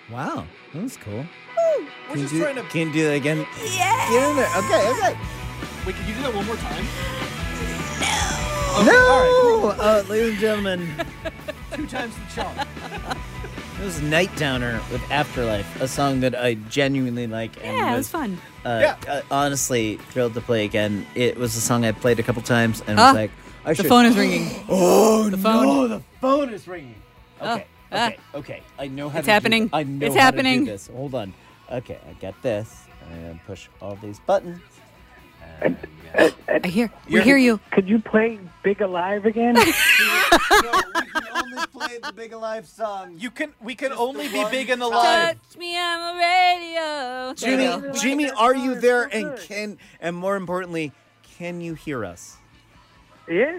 Wow, that was cool. We're just trying to. Can you do that again? Yeah. Get in there. Okay. Wait, can you do that one more time? No. Okay, No! all right, Ladies and gentlemen, cool. 2 times the charm. it was Night Downer with Afterlife, a song that I genuinely like. And Yeah, it was fun. Honestly, thrilled to play again. It was a song I played a couple times and was like, The phone is ringing. Oh, The phone. no, the phone is ringing. Okay, Oh, okay. I know how It's to happening. do I know It's how happening. to do this. Hold on. Okay, I got this. And push all these buttons. And, I hear. We hear you. Could you play Big Alive again? no, we can only play the Big Alive song. We can Just only the be one big and time. alive. Touch me on the radio. There you go. Jimmy, are you there? And more importantly, can you hear us? Yeah?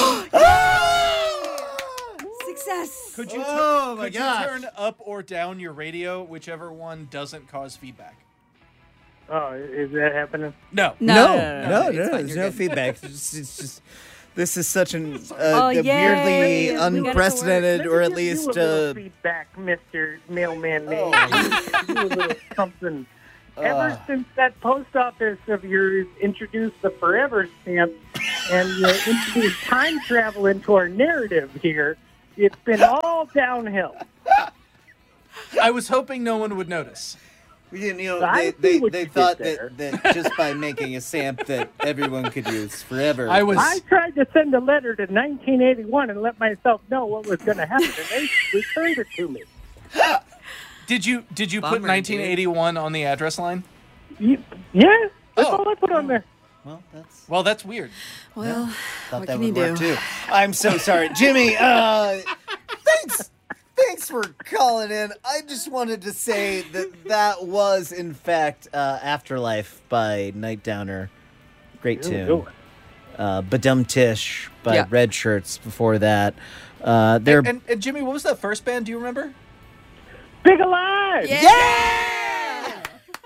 Success. Could you, Oh, my could you gosh. turn up or down your radio, whichever one doesn't cause feedback? Oh, is that happening? No. No. No, It's fine, there's you're no good. feedback. It's just this is such an Oh, yay. weirdly We got it to work. unprecedented, or at Let me give least you a little feedback, Mr. Mailman. Oh. Do a little something. Ever since that post office of yours introduced the Forever stamp and introduced time travel into our narrative here, it's been all downhill. I was hoping no one would notice. I see what they you did thought there. that just by making a stamp that everyone could use forever. I tried to send a letter to 1981 and let myself know what was going to happen, and they returned it to me. Did you put Bummer, 1981 on the address line? Yeah, that's all I put on there. Well, that's weird. Well, Thought what that can you would work do? too. I'm so sorry, Jimmy. Thanks for calling in. I just wanted to say that was in fact Afterlife by Night Downer. Great tune. Badum Tish by Red Shirts before that. They're And Jimmy, what was that first band? Do you remember? Big Alive! Yeah!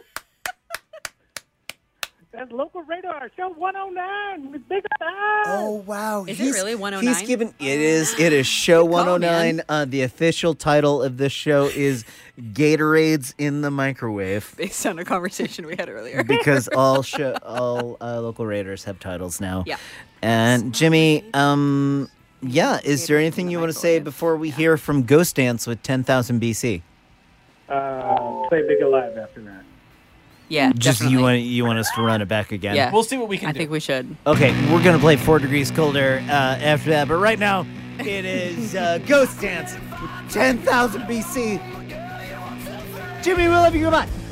That's Local Radar, show 109 with Big Alive! Oh wow! Is it really 109? He's given it is show 109. The official title of this show is Gatorades in the Microwave. Based on a conversation we had earlier. Because all local raiders have titles now. Yeah. And Jimmy, is there anything you want to say before we hear from Ghost Dance with 10,000 BC? Play Big Alive after that. Yeah, Just definitely. you want us to run it back again? Yeah. We'll see what we can I do. think we should. Okay, we're gonna play 4 Degrees Colder after that, but right now it is Ghost Dance with 10,000 BC. Jimmy, we love you. Goodbye.